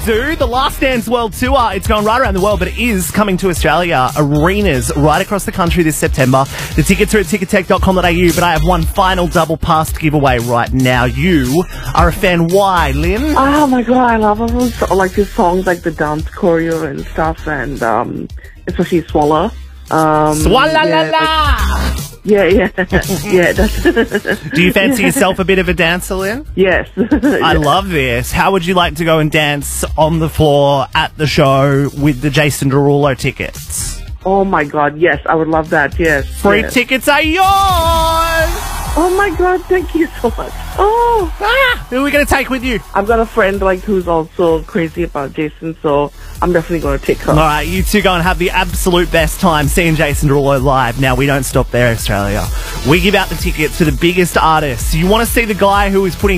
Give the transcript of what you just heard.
do. The Last Dance World Tour. It's going right around the world, but it is coming to Australia. Arenas right across the country this September. The tickets are at tickettech.com.au, but I have one final double pass to give away right now. You are a fan. Why, Lynn? Oh my god, I love like his songs, like the dance choreo and stuff, and especially Swalla. Swalla-la-la! Yeah. That's Do you fancy yourself a bit of a dancer, Lynn? Yes. I love this. How would you like to go and dance on the floor at the show with the Jason Derulo tickets? Oh my god, yes, I would love that, yes. Free yes. tickets are yours! Oh my god, thank you so much. Oh! Who are we going to take with you? I've got a friend who's also crazy about Jason, so I'm definitely going to take her. All right, you two go and have the absolute best time seeing Jason Derulo live. Now, we don't stop there, Australia. We give out the tickets to the biggest artists. You want to see the guy who is putting